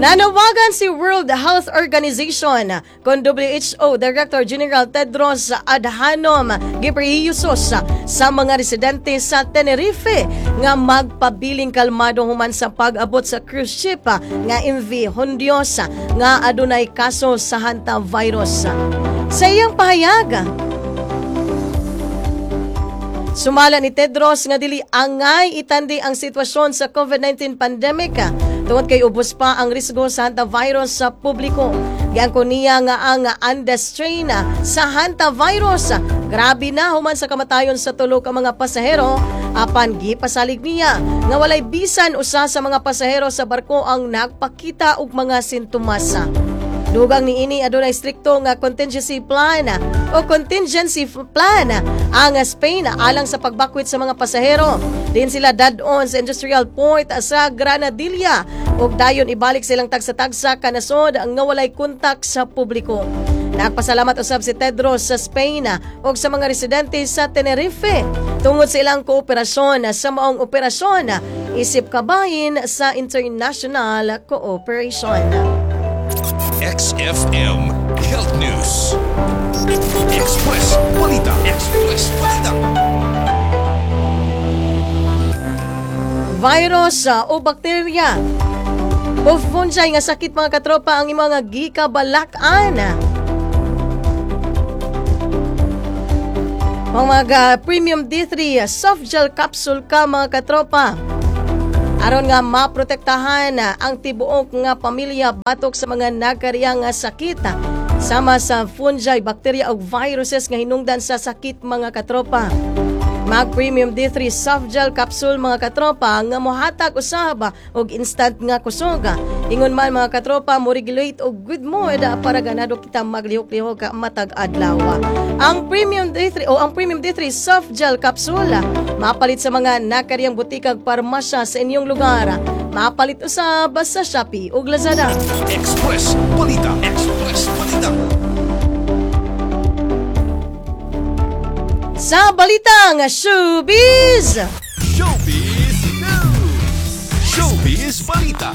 Nanawagan si World Health Organization kon WHO Director General Tedros Adhanom Ghebreyesus sa mga residente sa Tenerife nga magpabiling kalmado human sa pag-abot sa cruise ship nga MV Hondios nga adunay kaso sa hantavirus. Sa iyang pahayag, sumala ni Tedros nga dili angay itandi ang sitwasyon sa COVID-19 pandemic tungod kay ubos pa ang risgo sa hantavirus sa publiko. Giangko niya nga ang Andes strain sa hantavirus grabe na human sa kamatayon sa tulo ka mga pasahero. Apan gipasalig niya nga walay bisan usa sa mga pasahero sa barko ang nagpakita og mga sintomas. Dugang niini adunay strikto nga contingency plan ang Spain alang sa pagbakwit sa mga pasahero. Din sila dadon sa industrial port sa Granadilla ug dayon ibalik silang tagsa-tagsa kanasod nga walay kontak sa publiko. Nagpasalamat usab si Tedros sa Spain ug sa mga residente sa Tenerife tungod sa ilang kooperasyon sa maong operasyon isip kabahin sa international cooperation. XFM Health News. Express Balita. Express Balita. Virus o bakterya o fungi nga sakit mga katropa ang imong nga gikabalakan. Mga premium D3 soft gel capsule ka mga katropa. Aron nga maprotektahan ang tibuok nga pamilya batok sa mga nagkariyang nga sakit sama sa fungi, bakterya o viruses nga hinungdan sa sakit mga katropa. Mag Premium D3 Soft Gel Capsule mga katropa nga mohatag usab og instant nga kusog. Ingon man mga katropa mo regulate og good mood para ganado kita maglihok-lihok ka matag adlaw. Ang Premium D3 Soft Gel Capsule mapalit sa mga nakariyang butikag parmasya sa inyong lugar. Mapalit usab sa Shopee ug Lazada. Express Balita. Express Balita. Sa balitang Showbiz! Showbiz News! Showbiz Balita!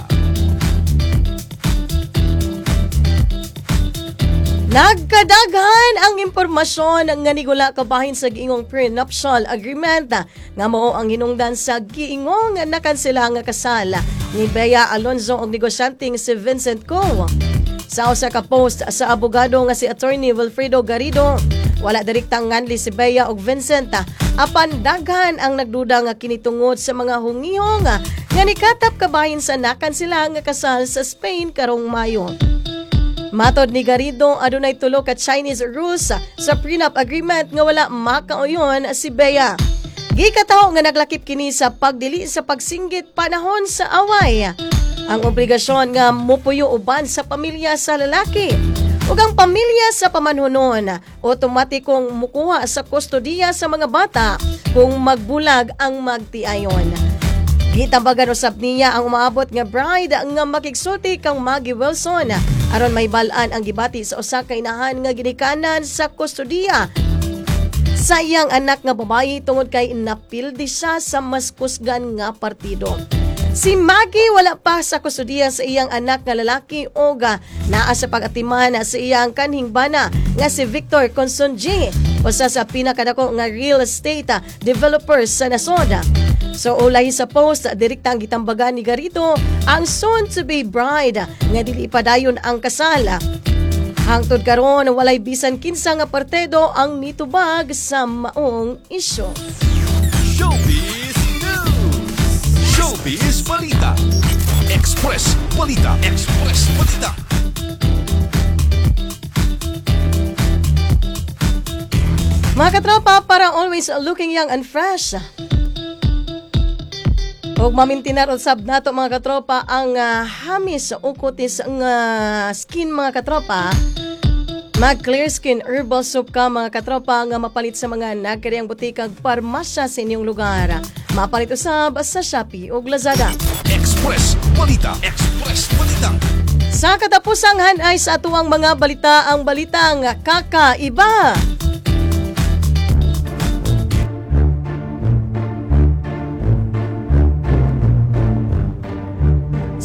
Nagkadaghan ang impormasyon nga nigula kabahin sa giingong prenuptial agreement nga mao ang hinungdan sa giingong nakansela nga kasal ni Bea Alonzo og negosyanteng si Vincent Co. Sa usa ka post sa abogado nga si Attorney Wilfredo Garrido, wala direktang nganli si Bea og Vincent apan daghan ang nagduda nga kinitungod sa mga hungihong nga nikatap kabahin sa nakansela nga kasal sa Spain karong Mayo. Matod ni Garrido, adunay tulo ka Chinese rules sa prenup agreement nga wala makauyon si Bea. Gikataho nga naglakip kini sa pagdili sa pagsinggit panahon sa away. Ang obligasyon nga mupuyo uban sa pamilya sa lalaki ug ang pamilya sa pamanhunon otomatikong mukuha sa kustodiya sa mga bata kung magbulag ang magtiayon. Gitambagan usab niya ang umaabot nga bride nga makigsulti kang Maggie Wilson aron may balaan ang gibati sa usa ka inahan nga ginikanan sa kustodiya sa iyang anak nga babayi tungod kay napildi siya sa mas kusgan nga partido. Si Maggie wala pa sa kustodiya sa iyang anak nga lalaki o naa sa pag-atiman sa iyang kanhing bana nga si Victor Consonji, usa sa pinakadako nga real estate developer sa nasod. So ulay sa post, direktang gitambagan ni Garrido ang soon-to-be bride nga dili padayon ang kasal. Hangtod karon walay bisan kinsa nga partido ang mitubag sa maong isyu. Showbiz News! Showbiz Balita! Express Balita! Express Balita! Mga katropa, para always looking young and fresh. Huwag mamintinar usab nato mga katropa ang hamis o kutis ang skin mga katropa. Mag Clear Skin Herbal Soap ka mga katropa nga mapalit sa mga nagkariyang butikag parmasya sa inyong lugar. Mapalit usab sa Shopee ug Lazada. Express Balita! Express Balita! Sa katapusang hanay sa atuang mga balita ang balitang kakaiba.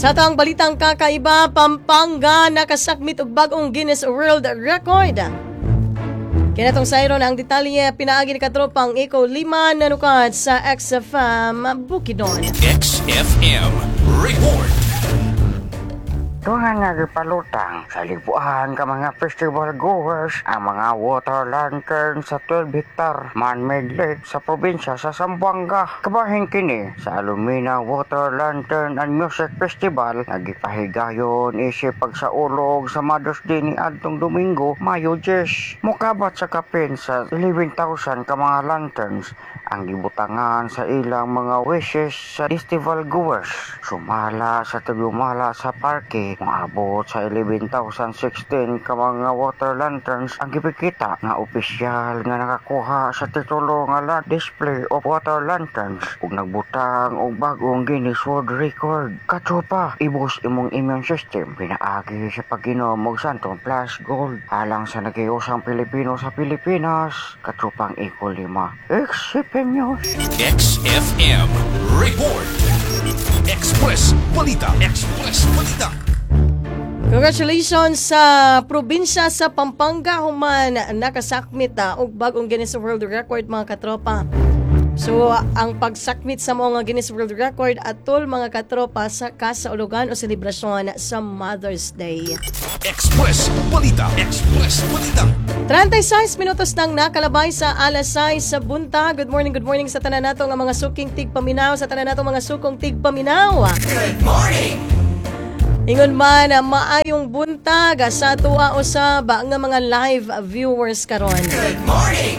Sa atong balitang kakaiba, Pampanga nakasakmit og bag-ong Guinness World Record. Kinatong sayron ang detalye pinaagi ni katropang Eco Lima nanukad sa XFM Bukidnon. XFM Report. Tungan nga gipalutang sa libuan ka mga festival goers ang mga water lantern sa 12 hektar man-made lake sa probinsya sa Zamboanga. Kabahin kini sa Alumina Water Lantern and Music Festival nga gipahigayon isip pagsaulog sa Mother's Day ni adtong Domingo, Mayo 10. Mukabat sa kapin sa 11,000 ka mga lanterns ang gibutangan sa ilang mga wishes sa festival goers. Sumala sa tagumala sa parke, maabot sa 11,016 ka mga water lanterns ang gipikita nga opisyal nga nakakuha sa titulo nga display of water lanterns ug nagbutang og bag-ong Guinness World Record. Katropa, ibus imong immune system pinaagi sa pag-inom og Santon Plus Gold alang sa nagiusang Pilipino sa Pilipinas. Katropang Eco Lima, XFM News. XFM Report. Express Balita. Express Balita. Congratulations sa probinsya sa Pampanga human nakasakmit og bag-ong Guinness World Record mga katropa. So, ang pagsakmit sa mga Guinness World Record atol mga katropa sa kasaulugan o selebrasyon sa Mother's Day. Express Balita. Express Balita. 36 minutos nang nakalabay sa alas 6 sa bunta. Good morning sa tanan nato nga mga suking tigpaminaw, sa tanan nato mga sukong tigpaminaw. Good morning. Ingon man maayong buntag sa tuwa usab nga mga live viewers karon. Good morning.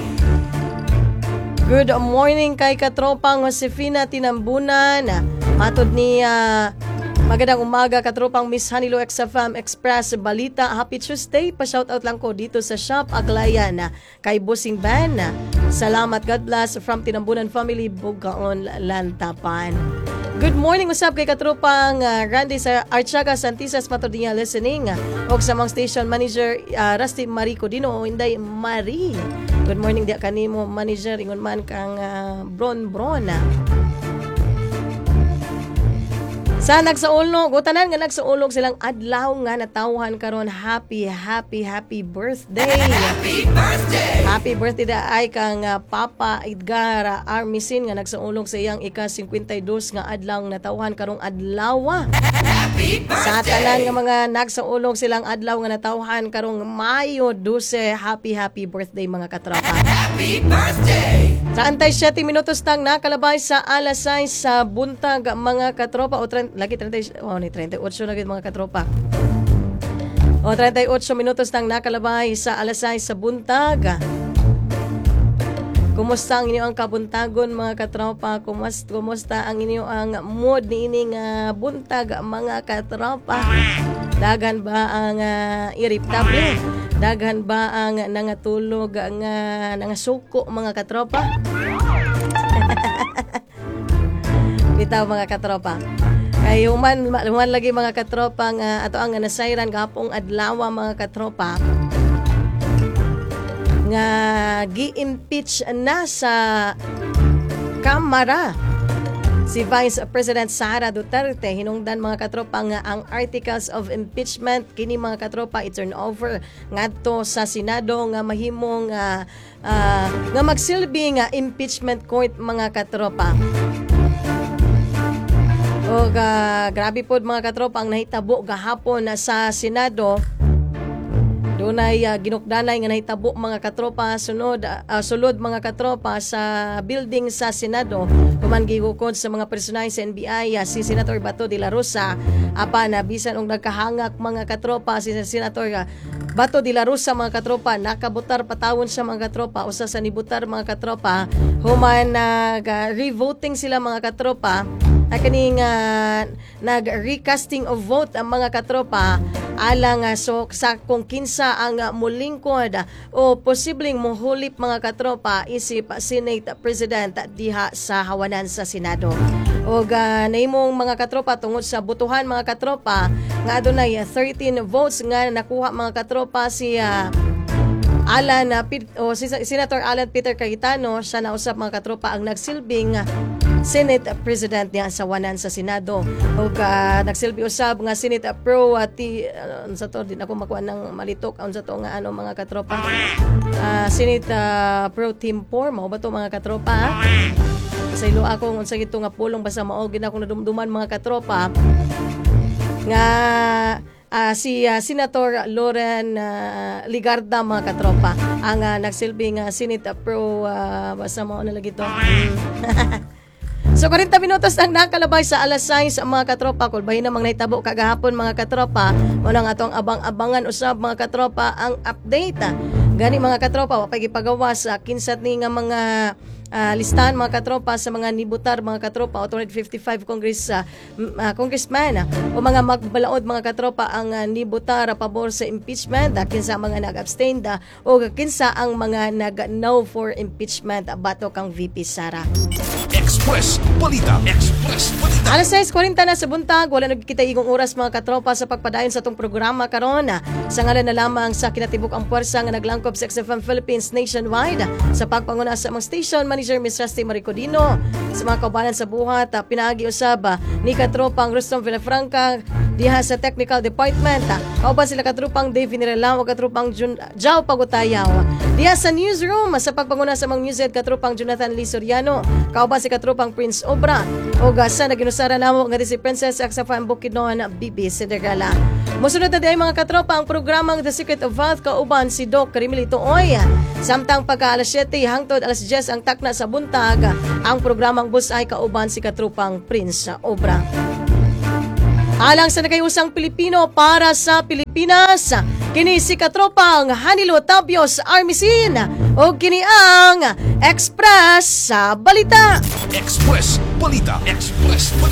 Good morning kay katropang Josefina Tinambunan. Matod ni magandang umaga katropang Miss Hanilo XFM Express Balita. Happy Tuesday. Pa-shoutout lang ko dito sa Shop Aglayan kay Busing Ban. Salamat, God bless from Tinambunan Family, Bugaon, Lantapan. Good morning, usab kay katropang Randy sa Archaga Santisas matod niya listening og sa mga station manager Rusty Marico Dino Inday Marie. Good morning dia kanimo manager ingon man kang Bron. Sa nagsaulog, tanan nga nagsaulog silang adlaw nga natawhan karon happy birthday. Happy birthday. Happy birthday da ay kang Papa Edgar Armisin nga nagsaulog sa iyang ika-52 nga adlaw natawhan karong adlaw. Happy birthday. Sa tanan nga mga nagsaulog silang adlaw nga natawhan karong Mayo 12, happy birthday mga katropa. Happy birthday. Sa antay 7 minutos tang nakalabay sa alas 6 sa buntag mga katropa o 38 lagi mga katropa. O 38 minutos nang nakalabay sa alas 6 sa buntag. Kumusta ang inyo ang kabuntagon mga katropa? Kumusta ang inyo ang mood ni ining buntag mga katropa? Dagan ba ang irritable? Dagan ba ang nangatulog ang nangasuko mga katropa? Bitaw mga katropa. Kay human lagi mga katropa nga ato ang nasayran gapong adlaw mga katropa nga gi-impeach na sa Kamara si Vice President Sara Duterte. Hinungdan mga katropa nga ang articles of impeachment kini mga katropa i-turn over ngadto sa Senado nga mahimong nga magsilbi nga impeachment court mga katropa. O grabe po mga katropa ang nahitabo gahapon sa Senado. Dunay ginukdanay nga nahitabo mga katropa sulod mga katropa sa building sa Senado. Human gihukod sa mga personal sa NBI si Senator Bato de la Rosa apan bisan og nagkahangak mga katropa si Senator Bato de la Rosa mga katropa nakabutar patawon sa mga katropa usa sa nibutar mga katropa human revoting sila mga katropa kaning nag-recasting of vote ang mga katropa alang so sa kung kinsa ang mulingkod o posibleng mohulip mga katropa isip Senate President diha sa hawanan sa Senado. O naimong mga katropa tungod sa butuhan mga katropa nga adunay 13 votes nga nakuha mga katropa si Senator Alan Peter Cayetano siya na usab mga katropa ang nagsilbing Senate President niya sa wanan sa Senado. O nagsilbi usab nga Senate Pro sa to din ako makuha ng malitok ang sa to nga mga katropa. Senate Pro Team 4 mao ba to mga katropa? Sa ilo ako unsa gito nga pulong basta mao gid ako nadumduman mga katropa nga si Senator Loren Ligarda mga katropa ang nagsilbi nga Senate Pro basta mao na lagi to. So 40 minutos ang nakalabay sa alas 6 ang mga katropa. Kulbahin namang nahitabo kagahapon mga katropa. Muna nga atong abang-abangan usab mga katropa ang update. Gani mga katropa, wapay gipagawas sa kinsat ni nga mga listahan mga katropa sa mga nibutar mga katropa o 255 congressman o mga magbalaod mga katropa ang nibutar pabor sa impeachment kinsa mga nag-abstain o kinsa ang mga nag-no for impeachment bato kang VP Sara. Express Balita. Express Balita. Alas 6:40 na sa buntag, wala nagkita igong oras mga katropa sa pagpadayon sa itong programa karon. Sa ngalan na lamang sa kinatibuk ang puwersa nga naglangkob sa XFM Philippines nationwide sa pagpanguna sa mga station manager Ms. Rusty Maricodino. Sa mga kaubanan sa buhat, pinaagi usab ni katropang Rustom Villafranca diha sa technical department. Kauban sila katropang Dave Nirelaw o katropang Jao Pagutayaw. Diha sa newsroom sa pagpanguna sa mga newshead katropang Jonathan Lee Soriano. Kauban si katropang Prince Obra o sa naginusara namo nga si Princess XFM Bukidnon Bibi Cinderella. Musunod na din mga katropa ang programang The Secret of Wealth kauban si Doc Carimilito Oy. Samtang pagka alas 7 hangtod alas 10 ang takna sa buntag ang programang Bus ay kauban si katropang Prince Obra. Alang sa nagayusang Pilipino para sa Pilipinas, kini si katropang Hanilo Tabios Armisin o kini ang Express sa Balita. Express Balita. Express Balita.